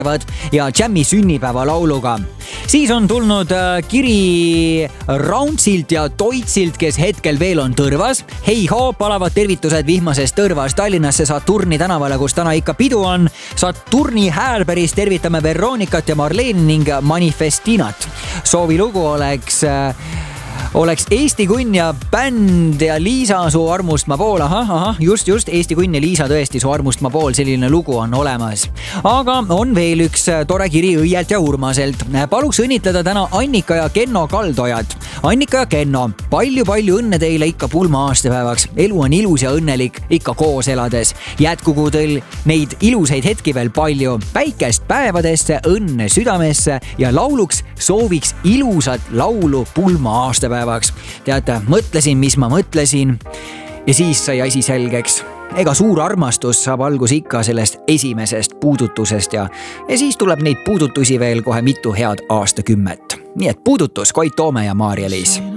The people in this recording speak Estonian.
ja Jammi sünnipäeva lauluga. Siis on tulnud kiri Rauntsilt ja Toitsilt, kes hetkel veel on Tõrvas. Hei hoo, palavad tervitused vihmasest Tõrvas Tallinnasse Saturni tänavale, kus täna ikka pidu on. Saturni Häärberis tervitame Veronikat ja Marleen ning Manifestinat. Soovilugu oleks Eesti Kunn ja bänd ja Liisa Su armust ma pool. Just, Eesti Kunn ja Liisa tõesti Su armust ma pool, selline lugu on olemas. Aga on veel üks tore kiri Õielt ja Urmaselt. Paluks õnnitleda täna Annika ja Kenno Kaldojat. Annika ja Kenno, palju õnne teile ikka pulma aastapäevaks. Elu on ilus ja õnnelik ikka koos elades. Jätkugu teil neid ilusaid hetki veel palju. Päikest päevadesse, õnne südamesse ja lauluks sooviks ilusat laulu pulma aastapäevaks. Teate, mõtlesin, mis ma mõtlesin ja siis sai asi selgeks. Ega suur armastus saab algus ikka sellest esimesest puudutusest ja siis tuleb neid puudutusi veel kohe mitu head aastakümmet. Nii et puudutus Koit Toome ja Maarja-Liis.